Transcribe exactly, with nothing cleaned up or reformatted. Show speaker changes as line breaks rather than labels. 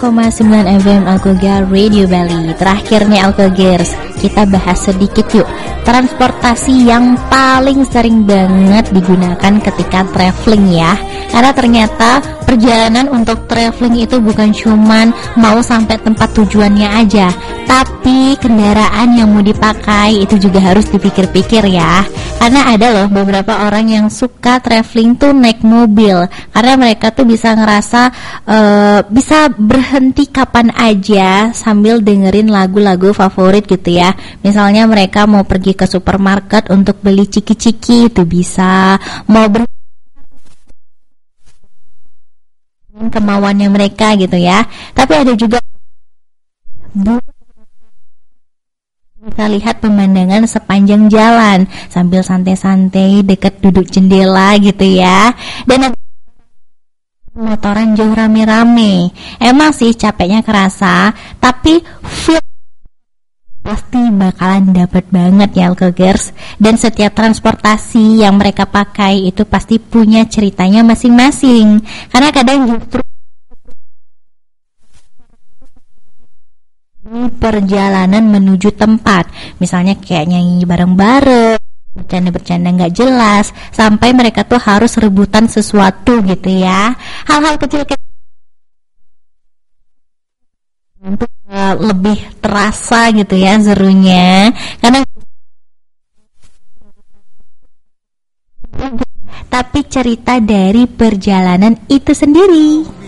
koma sembilan F M Alkogar Radio Bali. Terakhirnya Alkogers, kita bahas sedikit yuk transportasi yang paling sering banget digunakan ketika traveling ya. Karena ternyata perjalanan untuk traveling itu bukan cuman mau sampai tempat tujuannya aja, tapi kendaraan yang mau dipakai itu juga harus dipikir-pikir ya. Karena ada loh beberapa orang yang suka traveling tuh naik mobil, karena mereka tuh bisa ngerasa uh, bisa berhenti kapan aja sambil dengerin lagu-lagu favorit gitu ya. Misalnya mereka mau pergi ke supermarket untuk beli ciki-ciki itu bisa, mau ber kemauannya mereka gitu ya. Tapi ada juga bisa lihat pemandangan sepanjang jalan sambil santai-santai deket duduk jendela gitu ya. Dan motoran jauh rame-rame. Emang sih capeknya kerasa, tapi feel pasti bakalan dapat banget ya Alkogers. Dan setiap transportasi yang mereka pakai itu pasti punya ceritanya masing-masing. Karena kadang justru di perjalanan menuju tempat, misalnya kayak nyanyi bareng-bareng, bercanda-bercanda nggak jelas, sampai mereka tuh harus rebutan sesuatu gitu ya. Hal-hal kecil kayak untuk uh, lebih terasa gitu ya serunya, karena tapi cerita dari perjalanan itu sendiri.